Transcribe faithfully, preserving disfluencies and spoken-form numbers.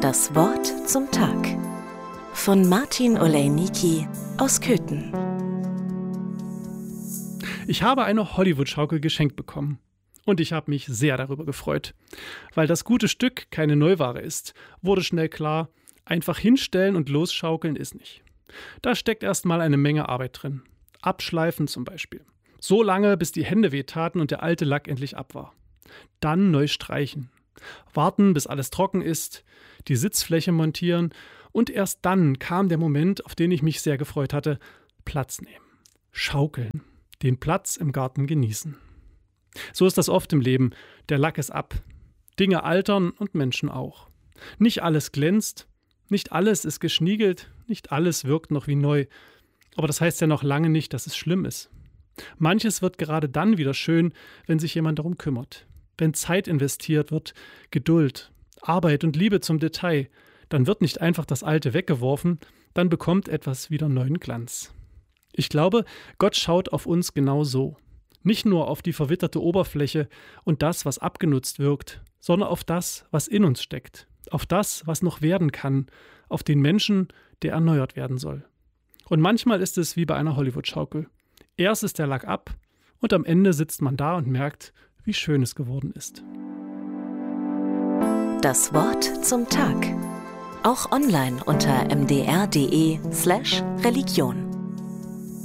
Das Wort zum Tag von Martin Olejniki aus Köthen. Ich habe eine Hollywood-Schaukel geschenkt bekommen. Und ich habe mich sehr darüber gefreut. Weil das gute Stück keine Neuware ist, wurde schnell klar, einfach hinstellen und losschaukeln ist nicht. Da steckt erstmal eine Menge Arbeit drin. Abschleifen zum Beispiel. So lange, bis die Hände wehtaten und der alte Lack endlich ab war. Dann neu streichen. Warten, bis alles trocken ist, die Sitzfläche montieren und erst dann kam der Moment, auf den ich mich sehr gefreut hatte, Platz nehmen. Schaukeln. Den Platz im Garten genießen. So ist das oft im Leben. Der Lack ist ab. Dinge altern und Menschen auch. Nicht alles glänzt, nicht alles ist geschniegelt, nicht alles wirkt noch wie neu. Aber das heißt ja noch lange nicht, dass es schlimm ist. Manches wird gerade dann wieder schön, wenn sich jemand darum kümmert. Wenn Zeit investiert wird, Geduld, Arbeit und Liebe zum Detail, dann wird nicht einfach das Alte weggeworfen, dann bekommt etwas wieder neuen Glanz. Ich glaube, Gott schaut auf uns genau so. Nicht nur auf die verwitterte Oberfläche und das, was abgenutzt wirkt, sondern auf das, was in uns steckt, auf das, was noch werden kann, auf den Menschen, der erneuert werden soll. Und manchmal ist es wie bei einer Hollywood-Schaukel. Erst ist der Lack ab und am Ende sitzt man da und merkt, wie schön es geworden ist. Das Wort zum Tag. Auch online unter m d r punkt d e slash Religion.